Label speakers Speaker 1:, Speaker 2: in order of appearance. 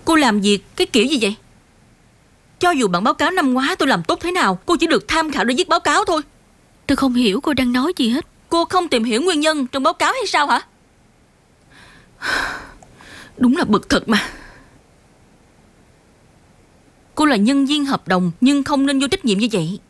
Speaker 1: Cô làm việc cái kiểu gì vậy? Cho dù bản báo cáo năm ngoái tôi làm tốt thế nào, cô chỉ được tham khảo để viết báo cáo thôi.
Speaker 2: Tôi không hiểu cô đang nói gì hết.
Speaker 1: Cô không tìm hiểu nguyên nhân trong báo cáo hay sao hả? Đúng là bực thật mà. Cô là nhân viên hợp đồng nhưng không nên vô trách nhiệm như vậy.